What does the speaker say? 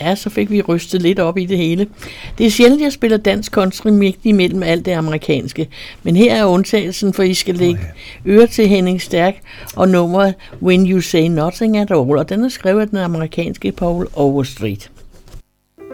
Ja, så fik vi rystet lidt op i det hele. Det er sjældent, jeg spiller dansk country midt imellem alt det amerikanske, men her er undtagelsen, for I skal lægge øre til Henning Stærk og nummeret When You Say Nothing at All, og den er skrevet af den amerikanske Paul Overstreet.